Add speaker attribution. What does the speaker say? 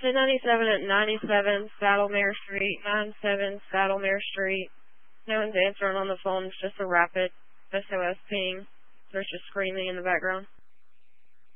Speaker 1: 1097 at 97 Saddlemere Street, 97 Saddlemere Street. No one's answering on the phone. It's just a rapid SOS ping. There's just screaming in the background.